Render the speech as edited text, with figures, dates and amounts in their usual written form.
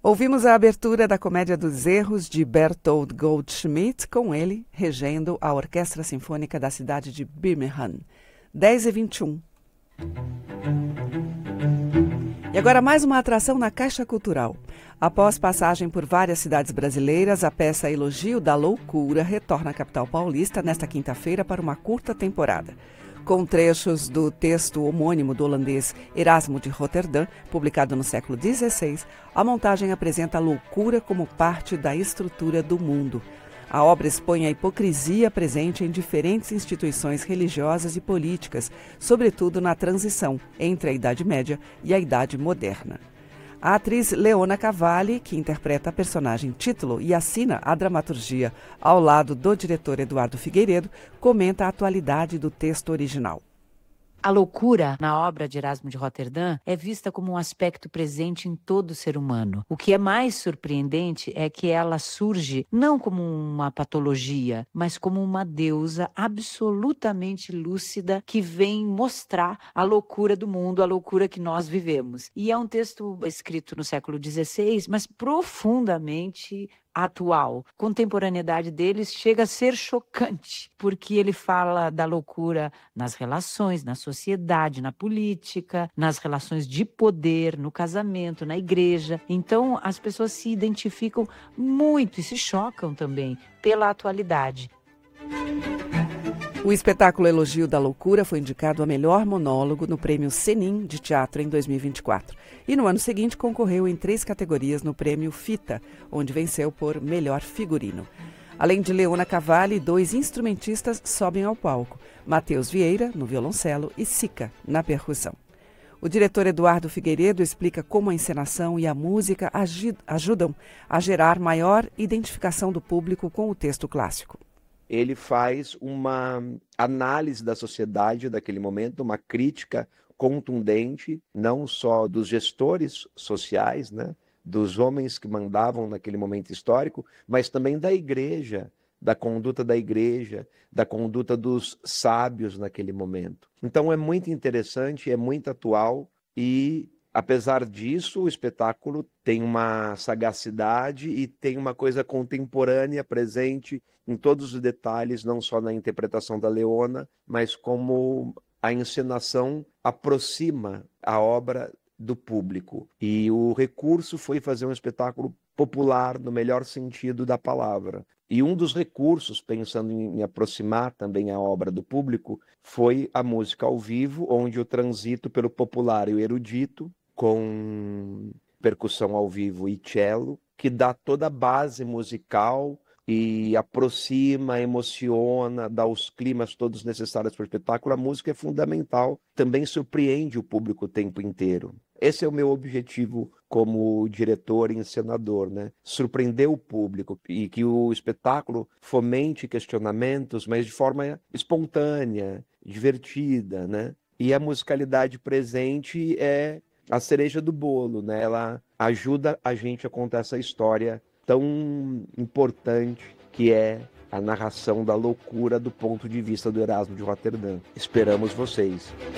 Ouvimos a abertura da Comédia dos Erros de Bertold Goldschmidt, com ele regendo a Orquestra Sinfônica da cidade de Birmingham. 10h21. E agora mais uma atração na Caixa Cultural. Após passagem por várias cidades brasileiras, a peça Elogio da Loucura retorna à capital paulista nesta quinta-feira para uma curta temporada. Com trechos do texto homônimo do holandês Erasmo de Roterdã, publicado no século XVI, a montagem apresenta a loucura como parte da estrutura do mundo. A obra expõe a hipocrisia presente em diferentes instituições religiosas e políticas, sobretudo na transição entre a Idade Média e a Idade Moderna. A atriz Leona Cavalli, que interpreta a personagem título e assina a dramaturgia ao lado do diretor Eduardo Figueiredo, comenta a atualidade do texto original. A loucura, na obra de Erasmo de Roterdã, é vista como um aspecto presente em todo ser humano. O que é mais surpreendente é que ela surge não como uma patologia, mas como uma deusa absolutamente lúcida que vem mostrar a loucura do mundo, a loucura que nós vivemos. E é um texto escrito no século XVI, mas profundamente atual. A contemporaneidade deles chega a ser chocante, porque ele fala da loucura nas relações, na sociedade, na política, nas relações de poder, no casamento, na igreja. Então, as pessoas se identificam muito e se chocam também pela atualidade. O espetáculo Elogio da Loucura foi indicado a melhor monólogo no Prêmio Senin de Teatro em 2024. E no ano seguinte concorreu em 3 categorias no Prêmio Fita, onde venceu por melhor figurino. Além de Leona Cavalli, 2 instrumentistas sobem ao palco: Matheus Vieira, no violoncelo, e Sica, na percussão. O diretor Eduardo Figueiredo explica como a encenação e a música ajudam a gerar maior identificação do público com o texto clássico. Ele faz uma análise da sociedade daquele momento, uma crítica contundente, não só dos gestores sociais, né, dos homens que mandavam naquele momento histórico, mas também da igreja, da conduta da igreja, da conduta dos sábios naquele momento. Então é muito interessante, é muito atual e, apesar disso, o espetáculo tem uma sagacidade e tem uma coisa contemporânea presente em todos os detalhes, não só na interpretação da Leona, mas como a encenação aproxima a obra do público. E o recurso foi fazer um espetáculo popular no melhor sentido da palavra. E um dos recursos, pensando em aproximar também a obra do público, foi a música ao vivo, onde eu transito pelo popular e o erudito, com percussão ao vivo e cello, que dá toda a base musical e aproxima, emociona, dá os climas todos necessários para o espetáculo. A música é fundamental, também surpreende o público o tempo inteiro. Esse é o meu objetivo como diretor e encenador, né? Surpreender o público e que o espetáculo fomente questionamentos, mas de forma espontânea, divertida, né? E a musicalidade presente é a cereja do bolo, né? Ela ajuda a gente a contar essa história tão importante que é a narração da loucura do ponto de vista do Erasmo de Roterdã. Esperamos vocês.